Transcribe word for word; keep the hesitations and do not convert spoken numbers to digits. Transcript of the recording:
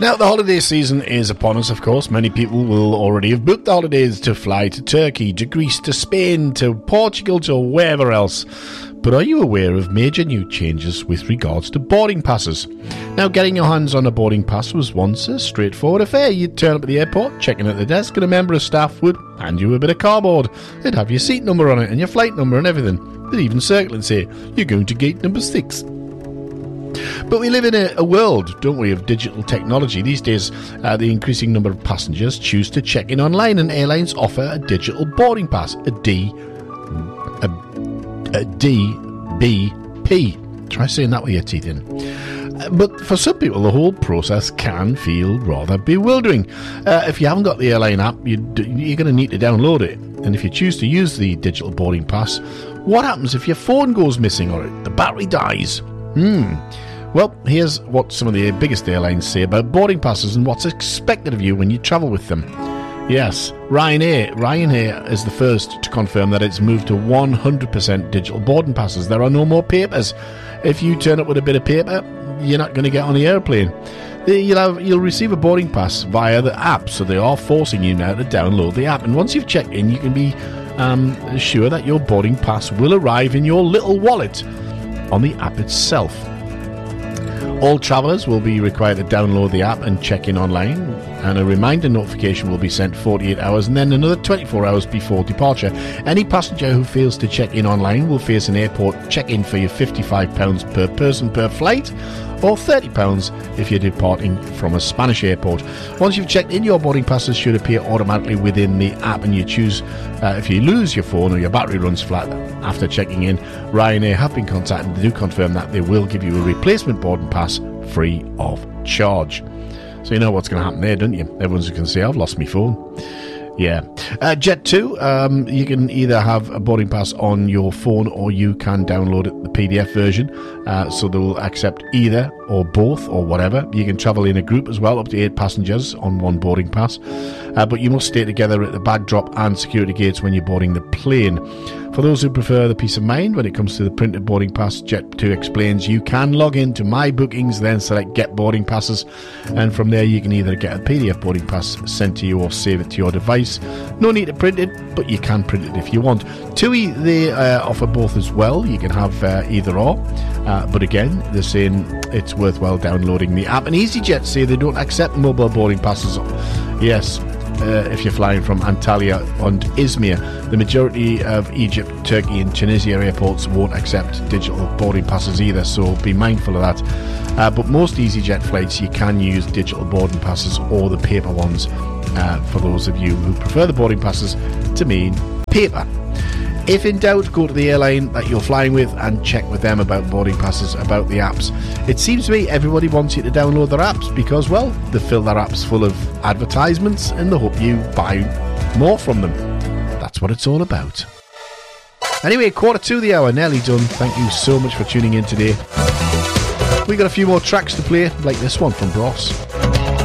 Now, the holiday season is upon us, of course. Many people will already have booked the holidays to fly to Turkey, to Greece, to Spain, to Portugal, to wherever else. But are you aware of major new changes with regards to boarding passes? Now, getting your hands on a boarding pass was once a straightforward affair. You'd turn up at the airport, check in at the desk, and a member of staff would hand you a bit of cardboard. It'd have your seat number on it and your flight number and everything. They'd even circle and say, "You're going to gate number six." But we live in a, a world, don't we, of digital technology. These days, uh, the increasing number of passengers choose to check in online, and airlines offer a digital boarding pass, a D, a, a D B P. Try saying that with your teeth in. Uh, but for some people, the whole process can feel rather bewildering. Uh, if you haven't got the airline app, you, you're going to need to download it. And if you choose to use the digital boarding pass, what happens if your phone goes missing or the battery dies? Hmm. Well, here's what some of the biggest airlines say about boarding passes and what's expected of you when you travel with them. Yes, Ryanair. Ryanair is the first to confirm that it's moved to one hundred percent digital boarding passes. There are no more papers. If you turn up with a bit of paper, you're not going to get on the airplane. You'll, have, you'll receive a boarding pass via the app, so they are forcing you now to download the app. And once you've checked in, you can be um, sure that your boarding pass will arrive in your little wallet on the app itself. All travellers will be required to download the app and check in online, and a reminder notification will be sent forty-eight hours and then another twenty-four hours before departure. Any passenger who fails to check in online will face an airport check-in fee of fifty-five pounds per person per flight, or thirty pounds if you're departing from a Spanish airport. Once you've checked in, your boarding passes should appear automatically within the app, and you choose uh, if you lose your phone or your battery runs flat after checking in. Ryanair have been contacted to do confirm that they will give you a replacement boarding pass free of charge. So you know what's going to happen there, don't you? Everyone's going to say, "I've lost my phone." Yeah. Uh, Jet two, um, you can either have a boarding pass on your phone or you can download it, the P D F version. Uh, so they will accept either or both or whatever. You can travel in a group as well, up to eight passengers on one boarding pass. Uh, but you must stay together at the bag drop and security gates when you're boarding the plane. For those who prefer the peace of mind when it comes to the printed boarding pass, Jet two explains you can log into My Bookings, then select Get Boarding Passes, and from there you can either get a P D F boarding pass sent to you or save it to your device. No need to print it, but you can print it if you want. TUI, they uh, offer both as well. You can have uh, either or, uh, but again, they're saying it's worthwhile downloading the app. And EasyJet say they don't accept mobile boarding passes. Yes. Uh, if you're flying from Antalya and Izmir, the majority of Egypt, Turkey and Tunisia airports won't accept digital boarding passes either, so be mindful of that. Uh, but most EasyJet flights you can use digital boarding passes or the paper ones, uh, for those of you who prefer the boarding passes to mean paper. If in doubt, go to the airline that you're flying with and check with them about boarding passes, about the apps. It seems to me everybody wants you to download their apps because, well, they fill their apps full of advertisements and they hope you buy more from them. That's what it's all about. Anyway, quarter to the hour, nearly done. Thank you so much for tuning in today. We got a few more tracks to play, like this one from Bros.